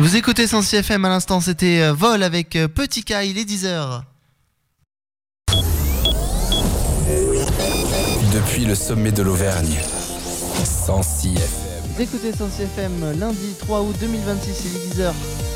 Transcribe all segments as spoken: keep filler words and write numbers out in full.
Vous écoutez Sensi F M à l'instant, c'était euh, Vol avec euh, Petit K, il est dix heures. Depuis le sommet de l'Auvergne, Sensi F M. Vous écoutez Sensi F M lundi trois août deux mille vingt-six, il est dix heures.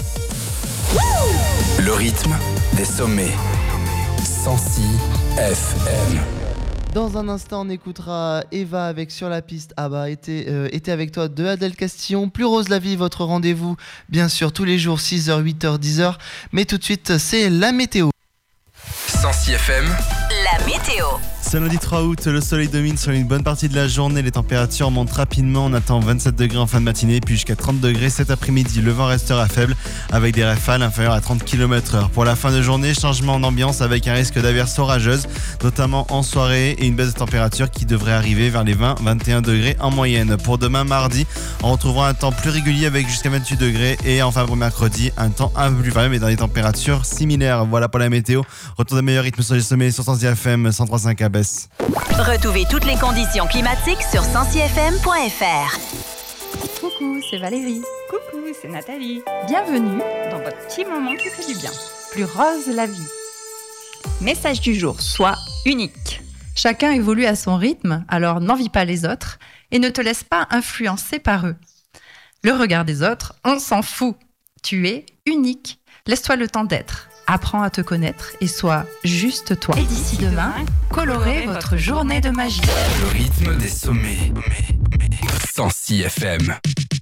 Le rythme des sommets. Sensi F M. Dans un instant, on écoutera Eva avec Sur la piste. Ah bah, été, euh, été avec toi de Adèle Castillon. Plus rose la vie, votre rendez-vous, bien sûr, tous les jours, six heures, huit heures, dix heures. Mais tout de suite, c'est la météo. Sensi F M. La météo. Ce lundi trois août, le soleil domine sur une bonne partie de la journée. Les températures montent rapidement. On attend vingt-sept degrés en fin de matinée, puis jusqu'à trente degrés cet après-midi. Le vent restera faible avec des rafales inférieures à trente kilomètres heure. Pour la fin de journée, changement d'ambiance avec un risque d'averses orageuses, notamment en soirée, et une baisse de température qui devrait arriver vers les vingt à vingt et un degrés en moyenne. Pour demain mardi, on retrouvera un temps plus régulier avec jusqu'à vingt-huit degrés, et enfin pour mercredi, un temps un peu plus variable mais dans des températures similaires. Voilà pour la météo. Retour de meilleur rythme sur les sommets sur Sensi F M cent trois virgule cinq à Besse. Retrouvez toutes les conditions climatiques sur sensi f m point f r. Coucou, c'est Valérie. Coucou, c'est Nathalie. Bienvenue Dans votre petit moment qui fait du bien. Plus rose la vie. Message du jour, sois unique. Chacun évolue à son rythme, alors n'envie pas les autres et ne te laisse pas influencer par eux. Le regard des autres, on s'en fout. Tu es unique. Laisse-toi le temps d'être. Apprends à te connaître et sois juste toi. Et d'ici demain, colorez votre journée de magie. Le rythme des sommets. Sensi F M.